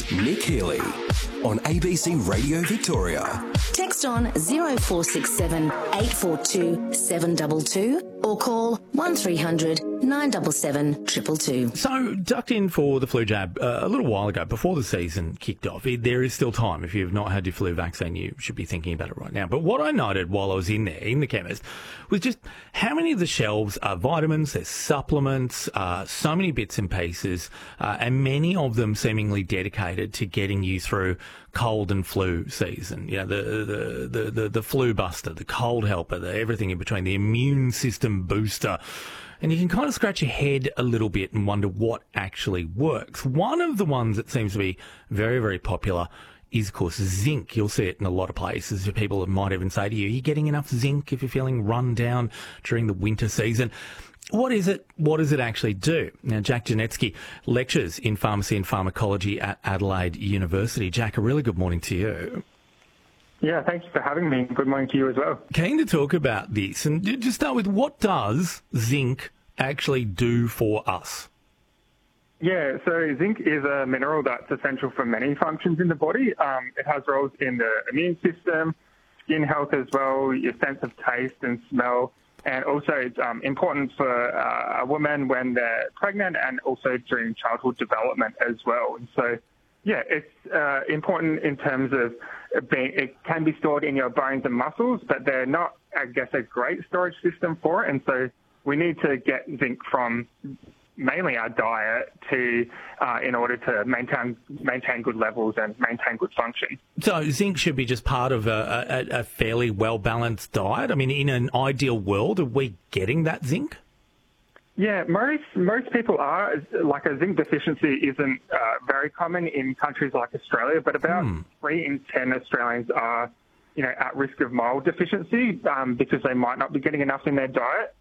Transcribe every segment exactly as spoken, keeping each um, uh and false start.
It's Nick Healy on A B C Radio Victoria. Text on zero four six seven eight four two seven two two or call one three hundred nine seven seven two two two. So, ducked in for the flu jab uh, a little while ago, before the season kicked off. It, there is still time. If you've not had your flu vaccine, you should be thinking about it right now. But what I noted while I was in there, in the chemist, was just how many of the shelves are vitamins, there's supplements, uh, so many bits and pieces, uh, and many of them seemingly dedicated to getting you through cold and flu season. You know, the the the the, the flu buster, the cold helper, the everything in between, the immune system booster. And you can kind of scratch your head a little bit and wonder what actually works. One of the ones that seems to be very, very popular is, of course, zinc. You'll see it in a lot of places. People might even say to you, are you getting enough zinc if you're feeling run down during the winter season? What is it? What does it actually do? Now, Jack Janetsky lectures in pharmacy and pharmacology at Adelaide University. Jack, a really good morning to you. Yeah, thanks for having me. Good morning to you as well. Keen to talk about this. And just start with, what does zinc actually do for us? Yeah, so zinc is a mineral that's essential for many functions in the body. Um, it has roles in the immune system, skin health as well, your sense of taste and smell. And also it's um, important for uh, a woman when they're pregnant and also during childhood development as well. And so, yeah, it's uh, important in terms of being, it can be stored in your bones and muscles, but they're not, I guess, a great storage system for it. And so we need to get zinc from mainly our diet to uh, in order to maintain maintain good levels and maintain good function. So zinc should be just part of a, a, a fairly well-balanced diet? I mean, in an ideal world, are we getting that zinc? Yeah, most most people are. Like, a zinc deficiency isn't uh, very common in countries like Australia, but about hmm. three in ten Australians are, you know, at risk of mild deficiency um, because they might not be getting enough in their diet.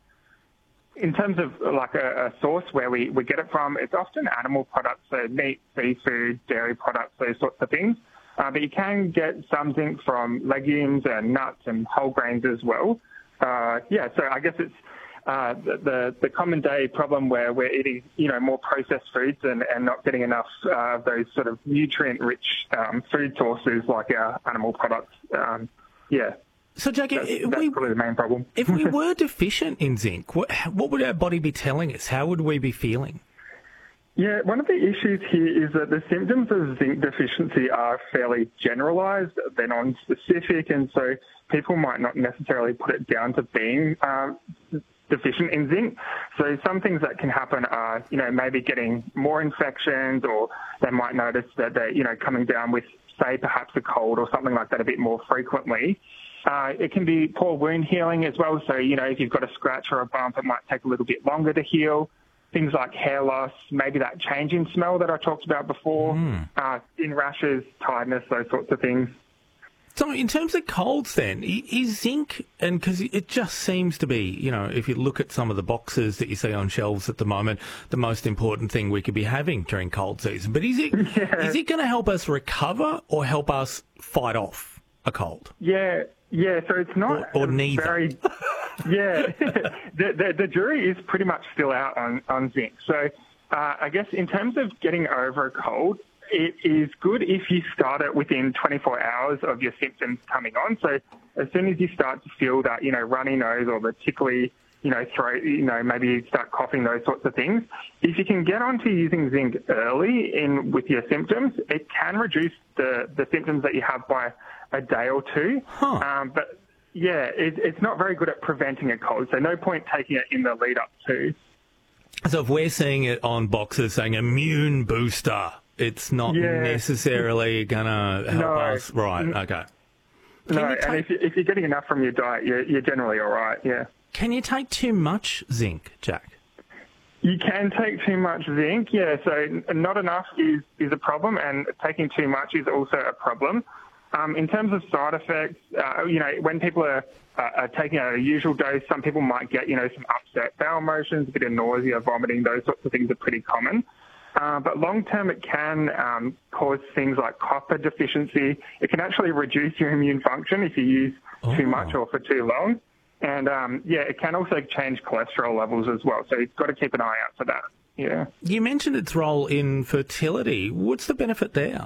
In terms of like a, a source where we, we get it from, it's often animal products, so meat, seafood, dairy products, those sorts of things. Uh, but you can get some zinc from legumes and nuts and whole grains as well. Uh, yeah, so I guess it's uh, the, the the common day problem where we're eating, you know, more processed foods and, and not getting enough uh, of those sort of nutrient-rich um, food sources like our animal products. Um, yeah. So, Jack, that's, if that's we, probably the main problem. if we were deficient in zinc, what, what would our body be telling us? How would we be feeling? Yeah, one of the issues here is that the symptoms of zinc deficiency are fairly generalised. They're non-specific, and so people might not necessarily put it down to being um, deficient in zinc. So some things that can happen are, you know, maybe getting more infections, or they might notice that they're, you know, coming down with, say, perhaps a cold or something like that a bit more frequently. Uh, it can be poor wound healing as well. So, you know, if you've got a scratch or a bump, it might take a little bit longer to heal. Things like hair loss, maybe that change in smell that I talked about before, mm. uh, skin rashes, tiredness, those sorts of things. So in terms of colds then, is zinc, and because it just seems to be, you know, if you look at some of the boxes that you see on shelves at the moment, the most important thing we could be having during cold season. But is it yeah. is it going to help us recover or help us fight off a cold? Yeah. Yeah, so it's not or, or neither. very. Yeah, the, the the jury is pretty much still out on on zinc. So uh, I guess in terms of getting over a cold, it is good if you start it within twenty-four hours of your symptoms coming on. So as soon as you start to feel that, you know, runny nose or the tickly, you know, throat, you know, maybe you start coughing, those sorts of things. If you can get onto using zinc early in with your symptoms, it can reduce the, the symptoms that you have by a day or two. Huh. Um, but, yeah, it, it's not very good at preventing a cold, so no point taking it in the lead up to. So if we're seeing it on boxes saying immune booster, it's not yeah. necessarily going to help no. us. Right, okay. Can no, take... and if, you, if you're getting enough from your diet, you're, you're generally all right, yeah. Can you take too much zinc, Jack? You can take too much zinc, yeah. So not enough is, is a problem, and taking too much is also a problem. Um, in terms of side effects, uh, you know, when people are, uh, are taking a usual dose, some people might get, you know, some upset bowel motions, a bit of nausea, vomiting, those sorts of things are pretty common. Uh, but long-term, it can um, cause things like copper deficiency. It can actually reduce your immune function if you use oh. too much or for too long. And, um, yeah, it can also change cholesterol levels as well. So you've got to keep an eye out for that. Yeah. You mentioned its role in fertility. What's the benefit there?